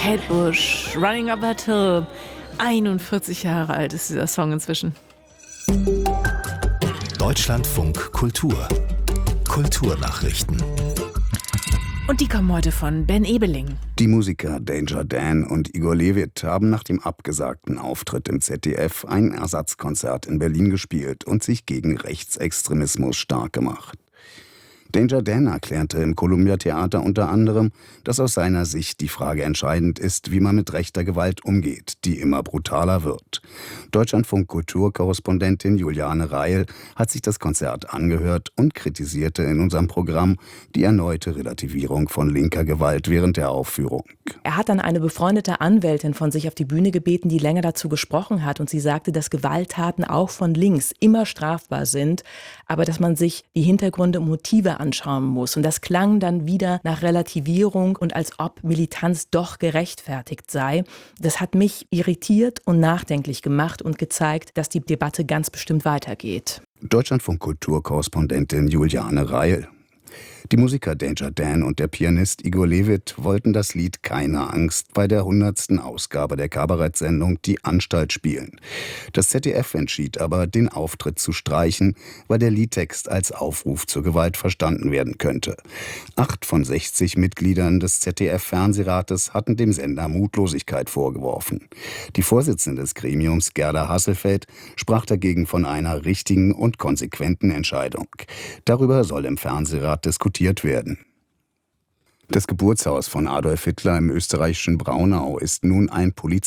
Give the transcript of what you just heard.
Kate Bush, Running Up That Hill. 41 Jahre alt ist dieser Song inzwischen. Deutschlandfunk Kultur. Kulturnachrichten. Und die kommen heute von Ben Ebeling. Die Musiker Danger Dan und Igor Levit haben nach dem abgesagten Auftritt im ZDF ein Ersatzkonzert in Berlin gespielt und sich gegen Rechtsextremismus stark gemacht. Danger Dan erklärte im Columbia Theater unter anderem, dass aus seiner Sicht die Frage entscheidend ist, wie man mit rechter Gewalt umgeht, die immer brutaler wird. Deutschlandfunk-Kulturkorrespondentin Juliane Reil hat sich das Konzert angehört und kritisierte in unserem Programm die erneute Relativierung von linker Gewalt während der Aufführung. Er hat dann eine befreundete Anwältin von sich auf die Bühne gebeten, die länger dazu gesprochen hat. Und sie sagte, dass Gewalttaten auch von links immer strafbar sind, aber dass man sich die Hintergründe und Motive anschauen muss. Und das klang dann wieder nach Relativierung und als ob Militanz doch gerechtfertigt sei. Das hat mich irritiert und nachdenklich gemacht und gezeigt, dass die Debatte ganz bestimmt weitergeht. Deutschlandfunk-Kulturkorrespondentin Juliane Reil. Die Musiker Danger Dan und der Pianist Igor Levit wollten das Lied Keine Angst bei der 100. Ausgabe der Kabarettsendung Die Anstalt spielen. Das ZDF entschied aber, den Auftritt zu streichen, weil der Liedtext als Aufruf zur Gewalt verstanden werden könnte. 8 von 60 Mitgliedern des ZDF-Fernsehrates hatten dem Sender Mutlosigkeit vorgeworfen. Die Vorsitzende des Gremiums, Gerda Hasselfeld, sprach dagegen von einer richtigen und konsequenten Entscheidung. Darüber soll im Fernsehrat diskutiert werden. Das Geburtshaus von Adolf Hitler im österreichischen Braunau ist nun ein